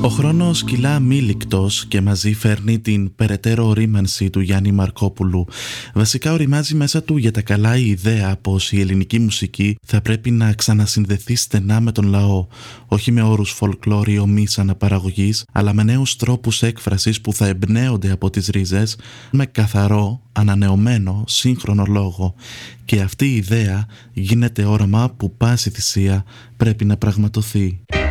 Ο χρόνος κυλά αμήλικτος και μαζί φέρνει την περαιτέρω ορίμανση του Γιάννη Μαρκόπουλου. Βασικά οριμάζει μέσα του για τα καλά η ιδέα πως η ελληνική μουσική θα πρέπει να ξανασυνδεθεί στενά με τον λαό, όχι με όρους φολκλόρι ομοίς αναπαραγωγής, αλλά με νέους τρόπους έκφρασης που θα εμπνέονται από τις ρίζες, με καθαρό, ανανεωμένο, σύγχρονο λόγο. Και αυτή η ιδέα γίνεται όραμα που πάση θυσία πρέπει να πραγματοθεί.